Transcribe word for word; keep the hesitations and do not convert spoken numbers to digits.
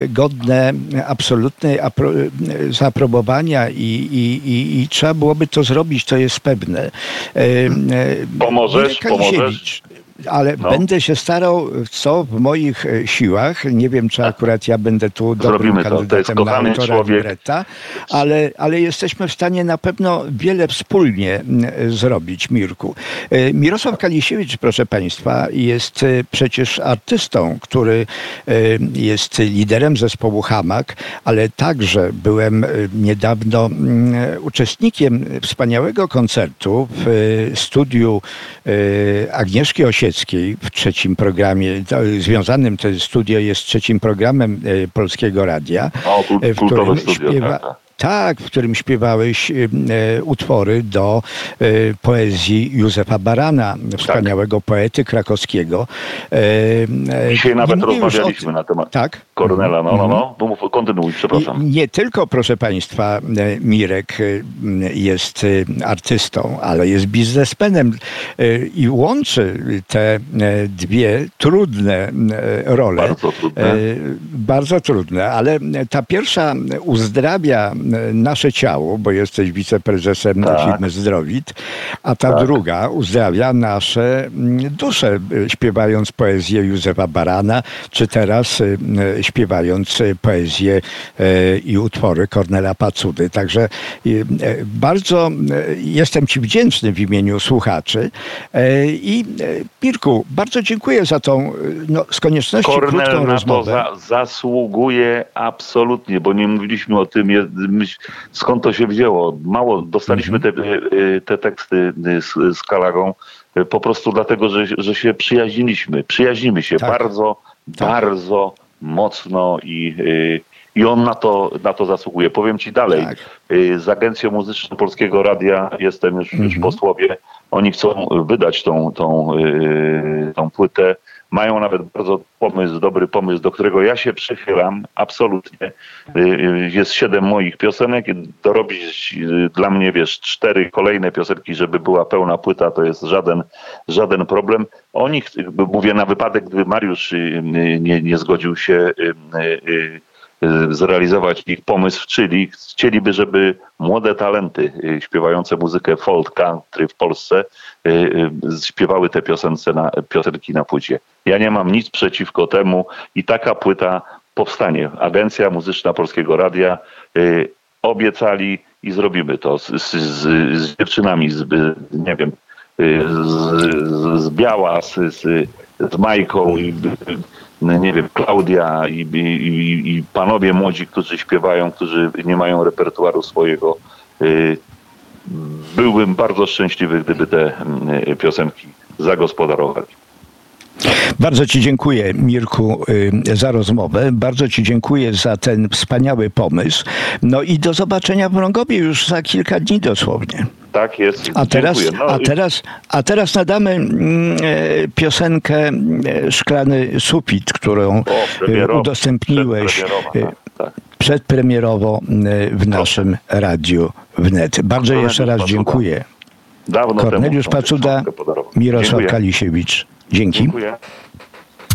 godne absolutnej apro- zaaprobowania i, i, i, i trzeba byłoby to zrobić, to jest pewne. Pomożesz, pomożesz. Ale no. będę się starał, co w moich siłach. Nie wiem, czy akurat ja będę tu dobrym Zrobimy kandydatem to. To jest na autora człowiek. libretta, ale, ale jesteśmy w stanie na pewno wiele wspólnie zrobić, Mirku. Mirosław Kalisiewicz, proszę Państwa, jest przecież artystą, który jest liderem zespołu Hamak, ale także byłem niedawno uczestnikiem wspaniałego koncertu w studiu Agnieszki Osieckiej w trzecim programie, to, związanym to studio jest trzecim programem e, Polskiego Radia, o, kult, w którym studio, śpiewa... tak, tak. Tak, w którym śpiewałeś e, utwory do e, poezji Józefa Barana, wspaniałego tak. poety krakowskiego. E, Dzisiaj nawet rozmawialiśmy o... na temat tak? Kornela. No, no, no. no. Kontynuuj, przepraszam. I nie tylko, proszę Państwa, Mirek jest artystą, ale jest biznesmenem i łączy te dwie trudne role. Bardzo trudne. Bardzo trudne, ale ta pierwsza uzdrawia nasze ciało, bo jesteś wiceprezesem tak. firmy Zdrowit, a ta tak. druga uzdrawia nasze dusze, śpiewając poezję Józefa Barana, czy teraz śpiewając poezję i utwory Kornela Pacudy. Także bardzo jestem Ci wdzięczny w imieniu słuchaczy i Mirku, bardzo dziękuję za tą no, z konieczności Kornel krótką na rozmowę. To za, zasługuje absolutnie, bo nie mówiliśmy o tym, skąd to się wzięło. Mało dostaliśmy te, te teksty z, z Kalagą po prostu dlatego, że, że się przyjaźniliśmy. Przyjaźnimy się tak. bardzo, tak. bardzo mocno i, i on na to, na to zasługuje. Powiem Ci dalej, tak. z Agencją Muzyczną Polskiego Radia jestem już, mm-hmm. już po słowie. Oni chcą wydać tą, tą, tą płytę. Mają nawet bardzo pomysł, dobry pomysł, do którego ja się przychylam, absolutnie. Jest siedem moich piosenek i dorobić dla mnie, wiesz, cztery kolejne piosenki, żeby była pełna płyta, to jest żaden, żaden problem. Oni, mówię na wypadek, gdyby Mariusz nie, nie zgodził się zrealizować ich pomysł, czyli chcieliby, żeby młode talenty śpiewające muzykę folk country w Polsce śpiewały te piosence na, piosenki na płycie. Ja nie mam nic przeciwko temu i taka płyta powstanie. Agencja Muzyczna Polskiego Radia y, obiecali i zrobimy to z, z, z, z dziewczynami, z, nie wiem, z, z Biała, z, z, z Majką i nie wiem, Klaudia i, i, i panowie młodzi, którzy śpiewają, którzy nie mają repertuaru swojego. Byłbym bardzo szczęśliwy, gdyby te piosenki zagospodarowali. Bardzo Ci dziękuję, Mirku, za rozmowę. Bardzo Ci dziękuję za ten wspaniały pomysł. No i do zobaczenia w Mrągowie już za kilka dni dosłownie. Tak jest. A teraz, no a teraz, a teraz nadamy mm, piosenkę Szklany Sufit, którą o, udostępniłeś przedpremierowo, tak, tak. przedpremierowo w naszym radiu wnet. Bardzo Korneliusz jeszcze raz Pacuda. Dziękuję. Dawno Korneliusz temu Pacuda, Mirosław Dziękuję. Kalisiewicz. Dzięki. Dziękuję.